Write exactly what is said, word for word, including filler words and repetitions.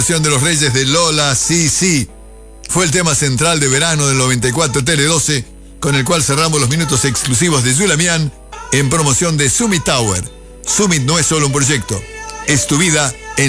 de los Reyes de Lola, sí, sí. Fue el tema central de verano del noventa y cuatro Tele doce, con el cual cerramos los minutos exclusivos de Yulamián en promoción de Summit Tower. Summit no es solo un proyecto, es tu vida